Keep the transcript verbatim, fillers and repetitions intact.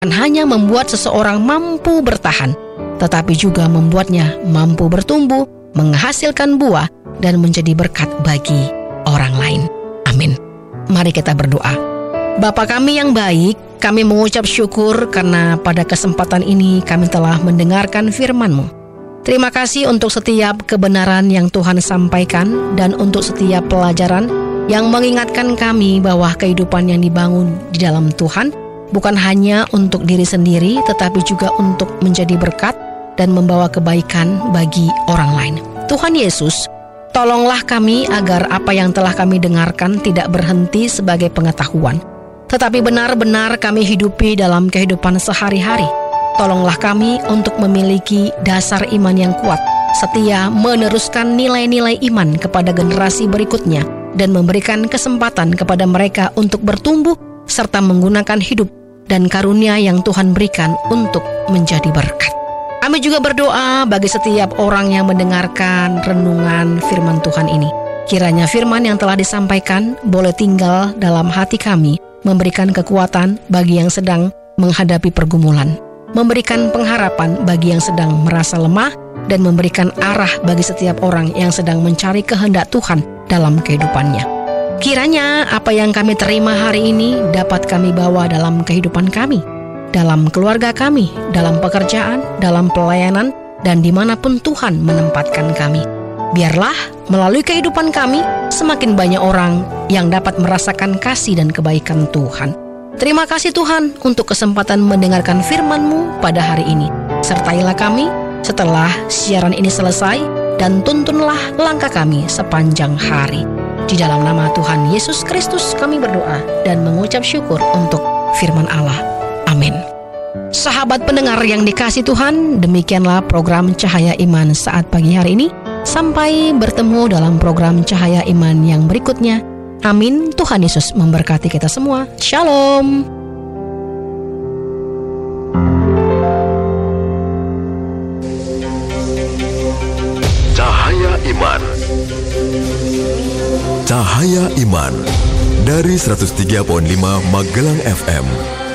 bukan hanya membuat seseorang mampu bertahan, tetapi juga membuatnya mampu bertumbuh, menghasilkan buah, dan menjadi berkat bagi orang lain. Amin. Mari kita berdoa. Bapa kami yang baik, kami mengucap syukur karena pada kesempatan ini kami telah mendengarkan firman-Mu. Terima kasih untuk setiap kebenaran yang Tuhan sampaikan dan untuk setiap pelajaran yang mengingatkan kami bahwa kehidupan yang dibangun di dalam Tuhan bukan hanya untuk diri sendiri, tetapi juga untuk menjadi berkat dan membawa kebaikan bagi orang lain. Tuhan Yesus, tolonglah kami agar apa yang telah kami dengarkan tidak berhenti sebagai pengetahuan, tetapi benar-benar kami hidupi dalam kehidupan sehari-hari. Tolonglah kami untuk memiliki dasar iman yang kuat, setia meneruskan nilai-nilai iman kepada generasi berikutnya, dan memberikan kesempatan kepada mereka untuk bertumbuh serta menggunakan hidup dan karunia yang Tuhan berikan untuk menjadi berkat. Kami juga berdoa bagi setiap orang yang mendengarkan renungan firman Tuhan ini. Kiranya firman yang telah disampaikan boleh tinggal dalam hati kami, memberikan kekuatan bagi yang sedang menghadapi pergumulan, memberikan pengharapan bagi yang sedang merasa lemah, dan memberikan arah bagi setiap orang yang sedang mencari kehendak Tuhan dalam kehidupannya. Kiranya apa yang kami terima hari ini dapat kami bawa dalam kehidupan kami, dalam keluarga kami, dalam pekerjaan, dalam pelayanan, dan dimanapun Tuhan menempatkan kami. Biarlah melalui kehidupan kami semakin banyak orang yang dapat merasakan kasih dan kebaikan Tuhan. Terima kasih Tuhan untuk kesempatan mendengarkan firman-Mu pada hari ini. Sertailah kami setelah siaran ini selesai, dan tuntunlah langkah kami sepanjang hari. Di dalam nama Tuhan Yesus Kristus kami berdoa dan mengucap syukur untuk firman Allah. Amin. Sahabat pendengar yang dikasihi Tuhan, demikianlah program Cahaya Iman saat pagi hari ini. Sampai bertemu dalam program Cahaya Iman yang berikutnya. Amin. Tuhan Yesus memberkati kita semua. Shalom. Cahaya Iman. Cahaya Iman dari seratus tiga koma lima Magelang F M.